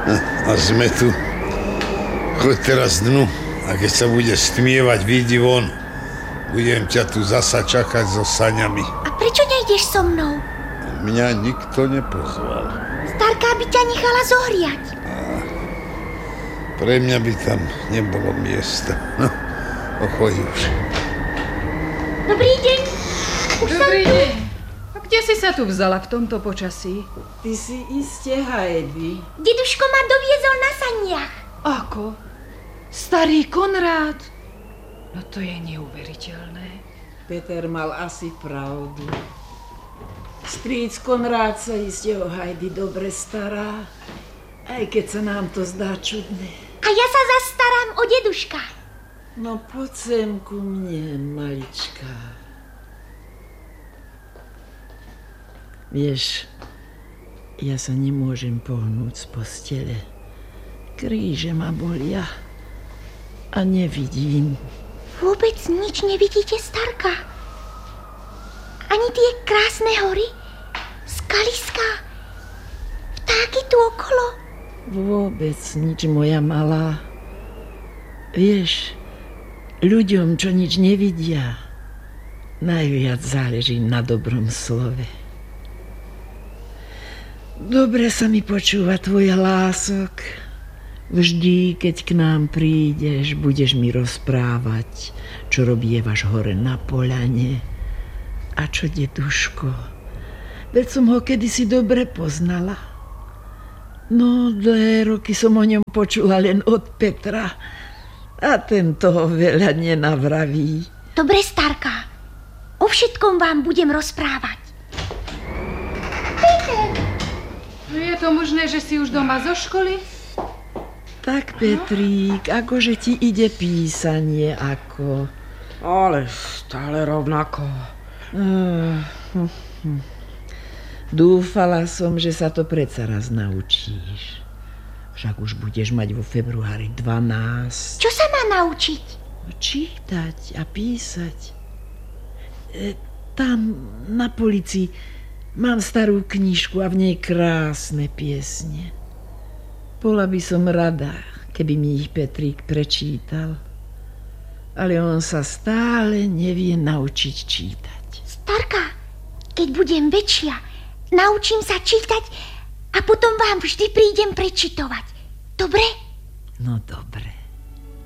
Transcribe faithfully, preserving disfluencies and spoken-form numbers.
A sme tu. Choď teraz dnu a keď sa bude stmievať, vyjdi von. Budem ťa tu zasa čakať so saňami. A prečo nejdeš so mnou? Mňa nikto nepozval. Starka by ťa nechala zohriať. A pre mňa by tam nebolo miesta. No, ochoď už. Dobrý deň. Už Dobrý som tu. deň. A kde si sa tu vzala v tomto počasí? Ty si iste Heidi. Deduško ma doviezol na saniach. Ako? Starý Konrád? No to je neuveriteľné. Peter mal asi pravdu. Stríc Konrád sa iste o Heidi dobre stará, aj keď sa nám to zdá čudné. A ja sa zastarám o deduška. No poď sem ku mne, malička. Vieš, ja sa nemôžem pohnúť z postele. Kríže ma bolia a nevidím. Vôbec nič nevidíte, starka? Ani tie krásne hory? Skaliská? Vtáky tu okolo? Vôbec nič, moja malá. Vieš, ľuďom, čo nič nevidia, najviac záleží na dobrom slove. Dobre sa mi počúva tvoj hlások. Vždy, keď k nám prídeš, budeš mi rozprávať, čo robievaš hore na poľane. A čo deduško? Veď som ho kedysi dobre poznala. No, dlhé roky som o ňom počula len od Petra. A ten toho veľa nenavraví. Dobre, starka. O všetkom vám budem rozprávať. Peter! No je to možné, že si už doma zo školy? Tak, Petrík, akože ti ide písanie, ako... Ale stále rovnako. Uh, hm, hm. Dúfala som, že sa to predsa raz naučíš. Však už budeš mať vo februári dvanásť. Čo sa má naučiť? Čítať a písať. E, tam na polici mám starú knižku a v nej krásne piesne. Bola by som rada, keby mi ich Petrík prečítal. Ale on sa stále nevie naučiť čítať. Starka, keď budem väčšia, naučím sa čítať a potom vám vždy prídem prečitovať. Dobre? No dobre.